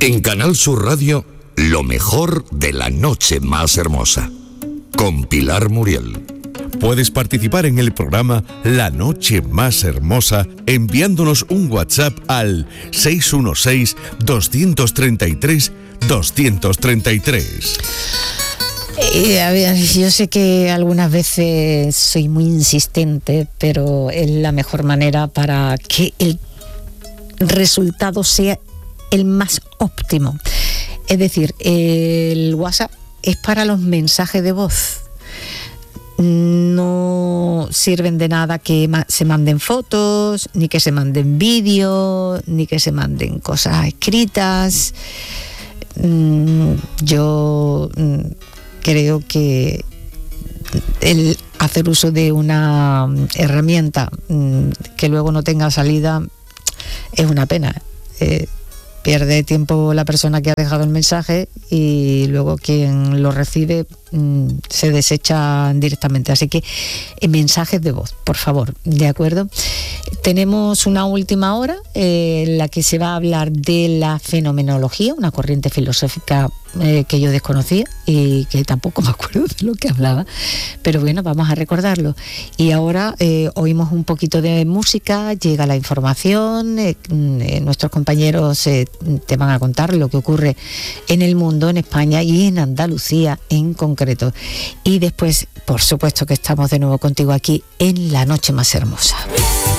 En Canal Sur Radio, lo mejor de la noche más hermosa. Con Pilar Muriel. Puedes participar en el programa La Noche Más Hermosa enviándonos un WhatsApp al 616-233-233. A ver, yo sé que algunas veces soy muy insistente, pero es la mejor manera para que el resultado sea el más óptimo. Es decir, el WhatsApp es para los mensajes de voz. No sirven de nada que se manden fotos, ni que se manden vídeos, ni que se manden cosas escritas. Yo creo que el hacer uso de una herramienta que luego no tenga salida es una pena. Pierde tiempo la persona que ha dejado el mensaje y luego quien lo recibe se desecha directamente. Así que mensajes de voz, por favor, ¿de acuerdo? Tenemos una última hora en la que se va a hablar de la fenomenología, una corriente filosófica que yo desconocía y que tampoco me acuerdo de lo que hablaba, pero bueno, vamos a recordarlo. Y ahora oímos un poquito de música, llega la información, nuestros compañeros te van a contar lo que ocurre en el mundo, en España y en Andalucía en concreto. Y después, por supuesto que estamos de nuevo contigo aquí en La Noche Más Hermosa.